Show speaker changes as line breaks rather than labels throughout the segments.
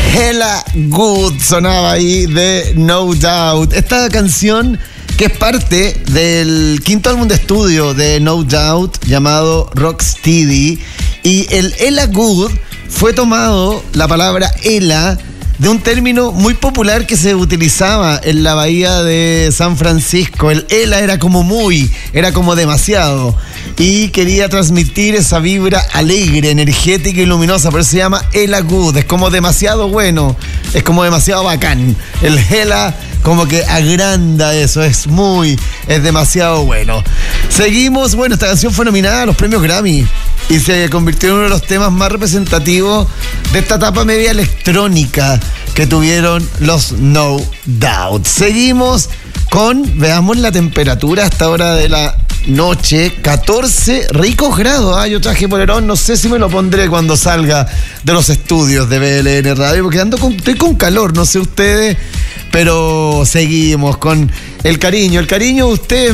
Hella Good sonaba ahí de No Doubt. Esta canción que es parte del quinto álbum de estudio de No Doubt llamado Rocksteady. Y el Hella Good fue tomado, la palabra Hella, de un término muy popular que se utilizaba en la bahía de San Francisco. El Hella era como demasiado. Y quería transmitir esa vibra alegre, energética y luminosa. Por eso se llama Hella Good. Es como demasiado bueno, es como demasiado bacán. El Hella como que agranda eso, es demasiado bueno. Seguimos, bueno, esta canción fue nominada a los premios Grammy y se convirtió en uno de los temas más representativos de esta etapa media electrónica que tuvieron los No Doubt. Seguimos veamos la temperatura a esta hora de la noche, 14 ricos grados. Yo traje polerón, no sé si me lo pondré cuando salga de los estudios de BLN Radio, porque estoy con calor, no sé ustedes, pero seguimos con el cariño. El cariño ustedes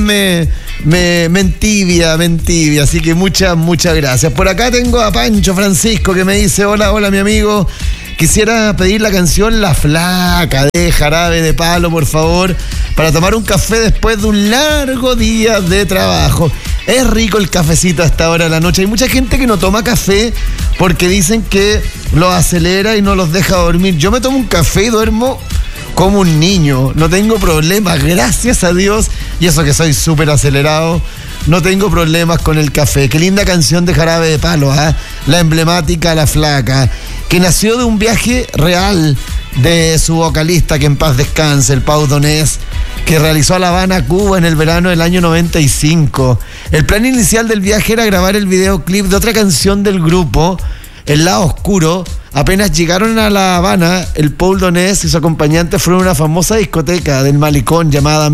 me entibia, así que muchas gracias. Por acá tengo a Pancho Francisco que me dice: hola mi amigo, quisiera pedir la canción La Flaca de Jarabe de Palo, por favor, para tomar un café después de un largo día de trabajo. Es rico el cafecito a esta hora de la noche. Hay mucha gente que no toma café porque dicen que los acelera y no los deja dormir. Yo me tomo un café y duermo como un niño, no tengo problemas, gracias a Dios, y eso que soy súper acelerado, no tengo problemas con el café. Qué linda canción de Jarabe de Palo, la emblemática La Flaca, que nació de un viaje real de su vocalista, que en paz descanse, el Pau Donés, que realizó a La Habana, Cuba, en el verano del año 95. El plan inicial del viaje era grabar el videoclip de otra canción del grupo, El Lado Oscuro. Apenas llegaron a La Habana, el Paul Donés y su acompañante fueron a una famosa discoteca del Malecón llamada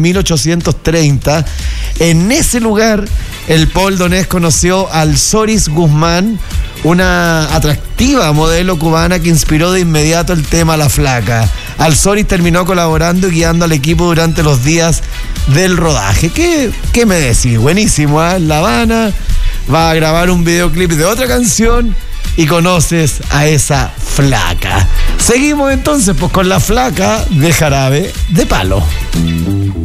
1830. En ese lugar, el Paul Donés conoció al Soris Guzmán, una atractiva modelo cubana que inspiró de inmediato el tema La Flaca. Al Soris terminó colaborando y guiando al equipo durante los días del rodaje. ¿Qué me decís? Buenísimo, La Habana va a grabar un videoclip de otra canción y conoces a esa flaca. Seguimos entonces con La Flaca de Jarabe de Palo.